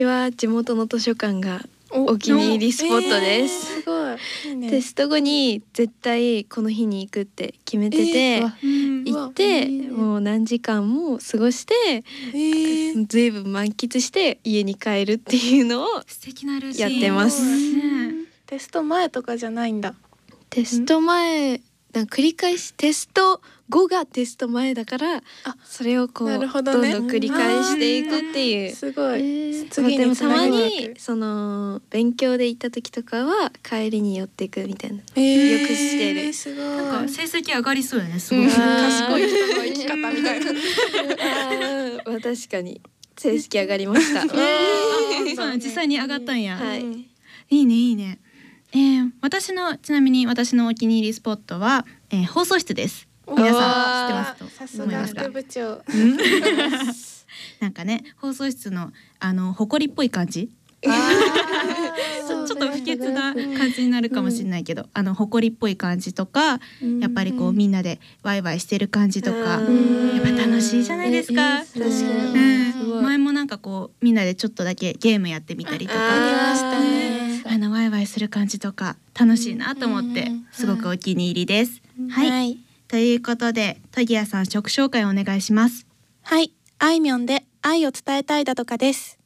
は地元の図書館がお気に入りスポットです。 すごい。いいね。 テスト後に絶対この日に行くって決めてて、行ってもう何時間も過ごして、ずいぶん満喫して家に帰るっていうのを素敵なルーティンやってます。 テスト前とかじゃないんだ。 テスト前繰り返し、テスト後がテスト前だから、それをこう、どんどん繰り返していくっていう。 すごい。 次にたまにその勉強で行った時とかは帰りに寄っていくみたいな、よくしてる。 すごい。 なんか成績上がりそうよね。すごい賢い人の生き方みたいな。 確かに成績上がりました。 そう実際に上がったんや。 はい。 いいねいいね。ちなみに私のお気に入りスポットは、放送室です。皆さん知ってますと思いますか。 さすが副部長。 なんかね、放送室の埃っぽい感じ。ちょっと不潔な感じになるかもしれないけど、埃っぽい感じとか、やっぱりこうみんなでワイワイしてる感じとか、やっぱ楽しいじゃないですか。 確かに。 前もなんかこうみんなでちょっとだけゲームやってみたりとか、 ありましたね。 ワイワイする感じとか楽しいなと思って、すごくお気に入りです。はい。ということで、トギヤさん曲紹介お願いします。 はい、あいみょんで愛を伝えたいだとかです。